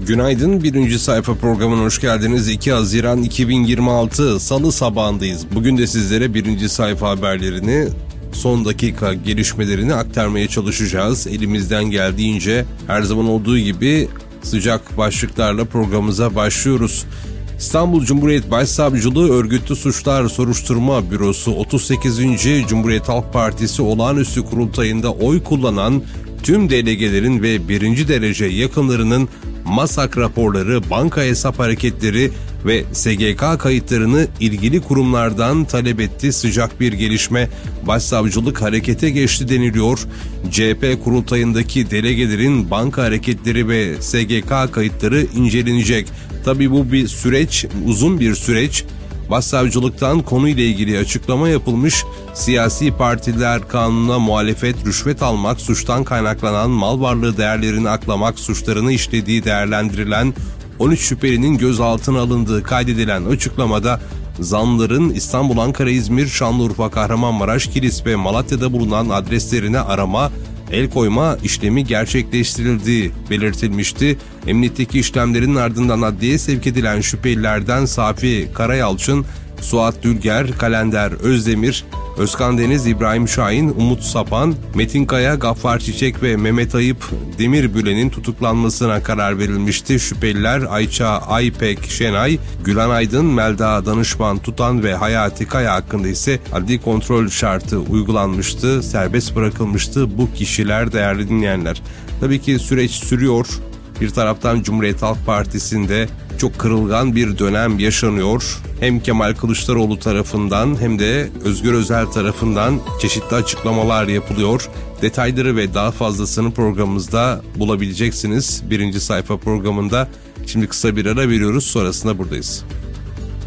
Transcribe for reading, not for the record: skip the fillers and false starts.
Günaydın, birinci sayfa programına hoş geldiniz. 2 Haziran 2026 Salı sabahındayız. Bugün de sizlere birinci sayfa haberlerini, son dakika gelişmelerini aktarmaya çalışacağız. Elimizden geldiğince her zaman olduğu gibi sıcak başlıklarla programımıza başlıyoruz. İstanbul Cumhuriyet Başsavcılığı Örgütlü Suçlar Soruşturma Bürosu 38. Cumhuriyet Halk Partisi olağanüstü kurultayında oy kullanan tüm delegelerin ve birinci derece yakınlarının MASAK raporları, banka hesap hareketleri ve SGK kayıtlarını ilgili kurumlardan talep etti. Sıcak bir gelişme, başsavcılık harekete geçti deniliyor. CHP kurultayındaki delegelerin banka hareketleri ve SGK kayıtları incelenecek. Tabii bu bir süreç, uzun bir süreç. Başsavcılıktan konuyla ilgili açıklama yapılmış. Siyasi partiler kanununa muhalefet, rüşvet almak, suçtan kaynaklanan mal varlığı değerlerini aklamak suçlarını işlediği değerlendirilen 13 şüphelinin gözaltına alındığı kaydedilen açıklamada zanlıların İstanbul, Ankara, İzmir, Şanlıurfa, Kahramanmaraş, Kilis ve Malatya'da bulunan adreslerine arama, el koyma işlemi gerçekleştirildiği belirtilmişti. Emniyetteki işlemlerin ardından adliyeye sevk edilen şüphelilerden Safi Karayalçın, Suat Dülger, Kalender Özdemir, Özkan Deniz, İbrahim Şahin, Umut Sapan, Metin Kaya, Gaffar Çiçek ve Mehmet Ayıp Demirbülen'in tutuklanmasına karar verilmişti. Şüpheliler Ayça Aypek Şenay, Gülen Aydın, Melda Danışman Tutan ve Hayati Kaya hakkında ise adli kontrol şartı uygulanmıştı, serbest bırakılmıştı bu kişiler değerli dinleyenler. Tabii ki süreç sürüyor. Bir taraftan Cumhuriyet Halk Partisi'nde çok kırılgan bir dönem yaşanıyor. Hem Kemal Kılıçdaroğlu tarafından hem de Özgür Özel tarafından çeşitli açıklamalar yapılıyor. Detayları ve daha fazlasını programımızda bulabileceksiniz. Birinci sayfa programında. Şimdi kısa bir ara veriyoruz, sonrasında buradayız.